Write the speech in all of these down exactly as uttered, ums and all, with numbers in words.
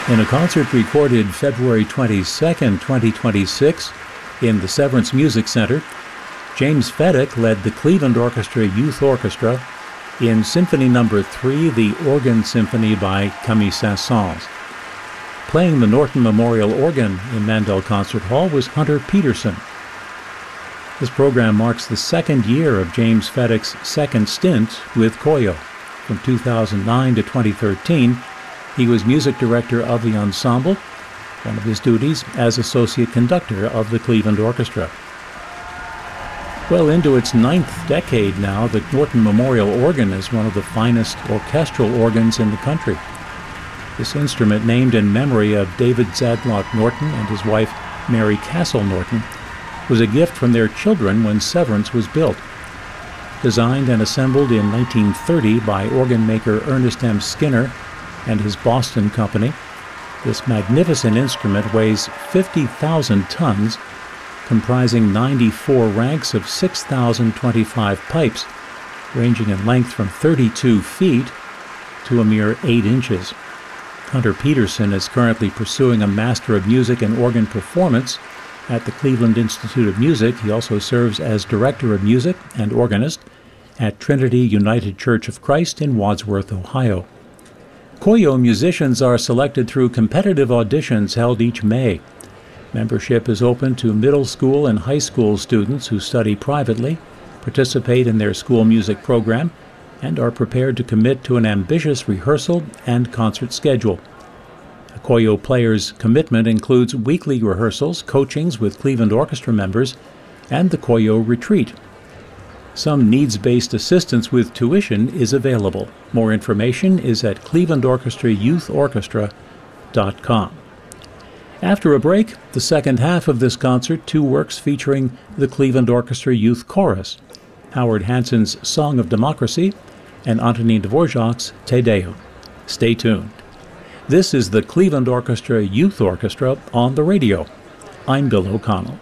In a concert recorded February twenty-second, twenty twenty-six, in the Severance Music Center, James Fedek led the Cleveland Orchestra Youth Orchestra in Symphony Number three, the Organ Symphony by Camille Saint-Saëns. Playing the Norton Memorial Organ in Mandel Concert Hall was Hunter Peterson. This program marks the second year of James Fedek's second stint with Koyo. From two thousand nine to twenty thirteen, he was music director of the ensemble, one of his duties as associate conductor of the Cleveland Orchestra. Well into its ninth decade now, the Norton Memorial Organ is one of the finest orchestral organs in the country. This instrument, named in memory of David Zadlock Norton and his wife Mary Castle Norton, was a gift from their children when Severance was built. Designed and assembled in nineteen thirty by organ maker Ernest M. Skinner and his Boston company, this magnificent instrument weighs fifty thousand tons, comprising ninety-four ranks of six thousand twenty-five pipes, ranging in length from thirty-two feet to a mere eight inches. Hunter Peterson is currently pursuing a Master of Music in Organ Performance at the Cleveland Institute of Music. He also serves as Director of Music and organist at Trinity United Church of Christ in Wadsworth, Ohio. Koyo musicians are selected through competitive auditions held each May. Membership is open to middle school and high school students who study privately, participate in their school music program, and are prepared to commit to an ambitious rehearsal and concert schedule. A Koyo player's commitment includes weekly rehearsals, coachings with Cleveland Orchestra members, and the Koyo Retreat. Some needs-based assistance with tuition is available. More information is at cleveland orchestra youth orchestra dot com. After a break, the second half of this concert, two works featuring the Cleveland Orchestra Youth Chorus, Howard Hanson's Song of Democracy, and Antonin Dvorak's Te Deum. Stay tuned. This is the Cleveland Orchestra Youth Orchestra on the radio. I'm Bill O'Connell.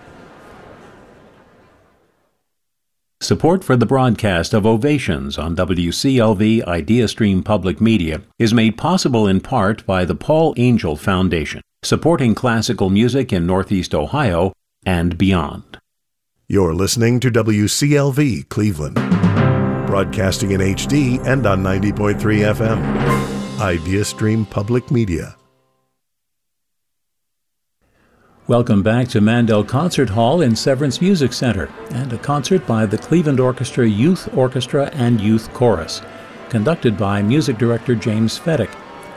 Support for the broadcast of Ovations on W C L V IdeaStream Public Media is made possible in part by the Paul Angel Foundation, supporting classical music in Northeast Ohio and beyond. You're listening to W C L V Cleveland, broadcasting in H D and on ninety point three F M. IdeaStream Public Media. Welcome back to Mandel Concert Hall in Severance Music Center, and a concert by the Cleveland Orchestra Youth Orchestra and Youth Chorus, conducted by music director James Fedek.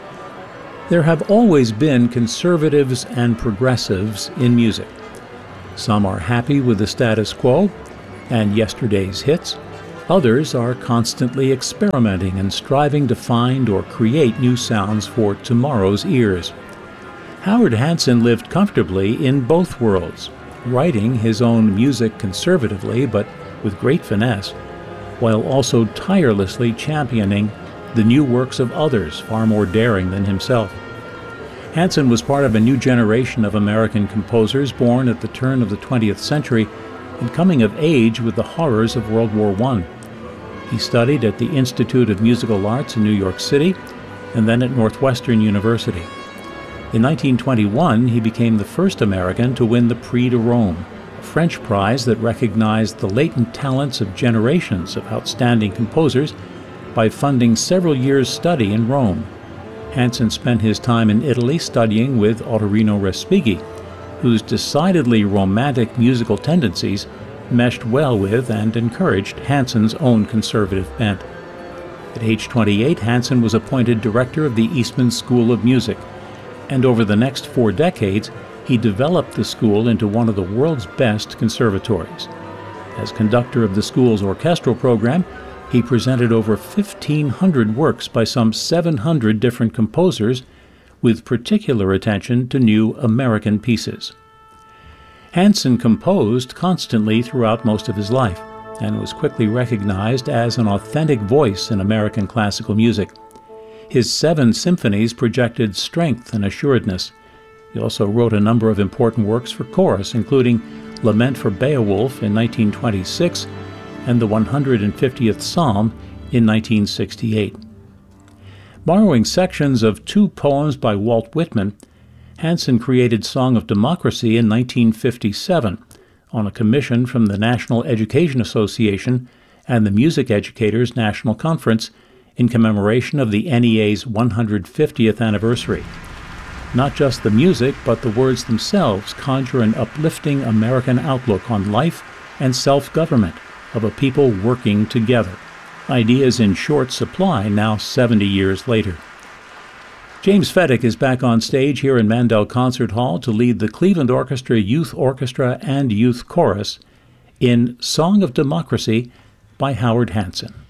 There have always been conservatives and progressives in music. Some are happy with the status quo and yesterday's hits. Others are constantly experimenting and striving to find or create new sounds for tomorrow's ears. Howard Hanson lived comfortably in both worlds, writing his own music conservatively but with great finesse, while also tirelessly championing the new works of others far more daring than himself. Hanson was part of a new generation of American composers born at the turn of the twentieth century and coming of age with the horrors of World War One. He studied at the Institute of Musical Arts in New York City and then at Northwestern University. In nineteen twenty-one, he became the first American to win the Prix de Rome, a French prize that recognized the latent talents of generations of outstanding composers by funding several years' study in Rome. Hanson spent his time in Italy studying with Ottorino Respighi, whose decidedly romantic musical tendencies meshed well with and encouraged Hanson's own conservative bent. At age twenty-eight, Hanson was appointed director of the Eastman School of Music, and over the next four decades, he developed the school into one of the world's best conservatories. As conductor of the school's orchestral program, he presented over fifteen hundred works by some seven hundred different composers, with particular attention to new American pieces. Hanson composed constantly throughout most of his life, and was quickly recognized as an authentic voice in American classical music. His seven symphonies projected strength and assuredness. He also wrote a number of important works for chorus, including Lament for Beowulf in nineteen twenty-six and the one hundred fiftieth Psalm in nineteen sixty-eight. Borrowing sections of two poems by Walt Whitman, Hansen created Song of Democracy in nineteen fifty-seven on a commission from the National Education Association and the Music Educators National Conference in commemoration of the N E A's one hundred fiftieth anniversary. Not just the music, but the words themselves conjure an uplifting American outlook on life and self-government of a people working together. Ideas in short supply now seventy years later. James Fedek is back on stage here in Mandel Concert Hall to lead the Cleveland Orchestra Youth Orchestra and Youth Chorus in Song of Democracy by Howard Hansen.